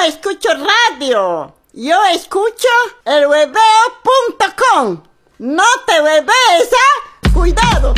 escucho radio. Yo escucho elhueveo.com. No te huevees, ¿ah? Cuidado.